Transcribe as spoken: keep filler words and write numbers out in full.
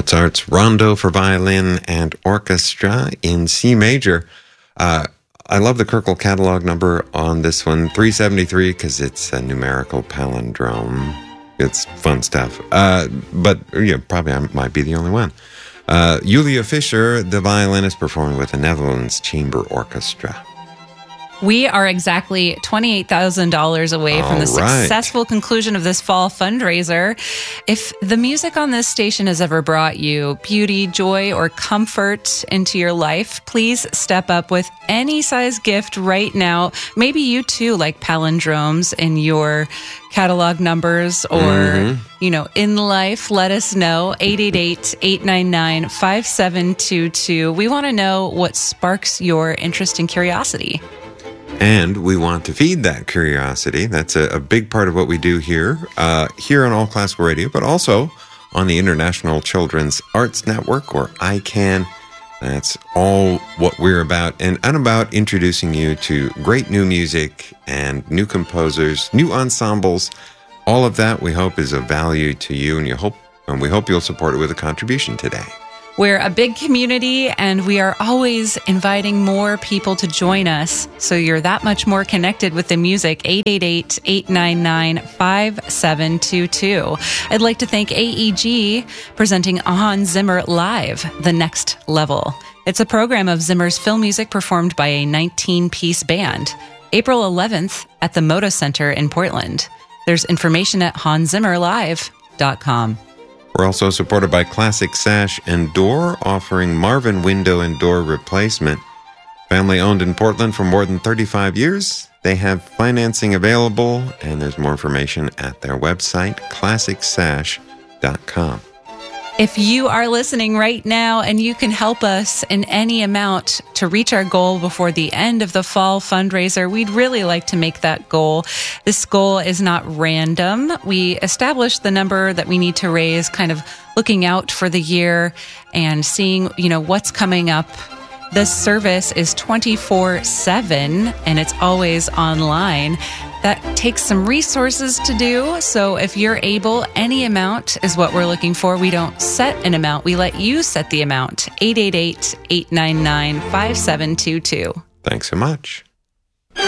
Mozart's Rondo for Violin and Orchestra in C major. Uh, I love the Kirkel catalog number on this one, three seventy-three, because it's a numerical palindrome. It's fun stuff. Uh, but, yeah, probably I might be the only one. Uh, Julia Fischer, the violinist, performing with the Netherlands Chamber Orchestra. We are exactly twenty-eight thousand dollars away All from the right. successful conclusion of this fall fundraiser. If the music on this station has ever brought you beauty, joy, or comfort into your life, please step up with any size gift right now. Maybe you too like palindromes in your catalog numbers or, mm-hmm. you know, in life. Let us know. eight eight eight, eight nine nine, five seven two two. We want to know what sparks your interest and curiosity. And we want to feed that curiosity. That's a, a big part of what we do here, uh, here on All Classical Radio, but also on the International Children's Arts Network, or I CAN. That's all what we're about. And I'm about introducing you to great new music and new composers, new ensembles. All of that we hope is of value to you, and you hope, and we hope you'll support it with a contribution today. We're a big community, and we are always inviting more people to join us, so you're that much more connected with the music. eight eight eight, eight nine nine, five seven two two. I'd like to thank A E G presenting Hans Zimmer Live, The Next Level. It's a program of Zimmer's film music performed by a nineteen-piece band. April eleventh at the Moda Center in Portland. There's information at hans zimmer live dot com. We're also supported by Classic Sash and Door, offering Marvin window and door replacement. Family owned in Portland for more than thirty-five years. They have financing available, and there's more information at their website, classic sash dot com. If you are listening right now and you can help us in any amount to reach our goal before the end of the fall fundraiser, we'd really like to make that goal. This goal is not random. We established the number that we need to raise, kind of looking out for the year and seeing, you know, what's coming up. This service is twenty-four seven and it's always online. That takes some resources to do. So if you're able, any amount is what we're looking for. We don't set an amount. We let you set the amount. eight eight eight, eight nine nine, five seven two two. Thanks so much.